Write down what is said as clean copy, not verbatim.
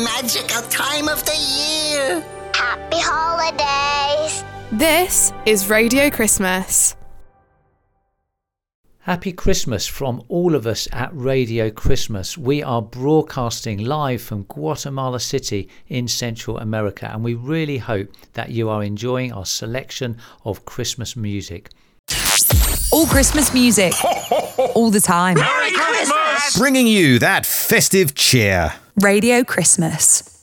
magical time of the year. Happy holidays. This is Radio Christmas. Happy Christmas from all of us at Radio Christmas. We are broadcasting live from Guatemala City in Central America, and we really hope that you are enjoying our selection of Christmas music. All Christmas music, all the time. Merry Christmas! Bringing you that festive cheer. Radio Christmas.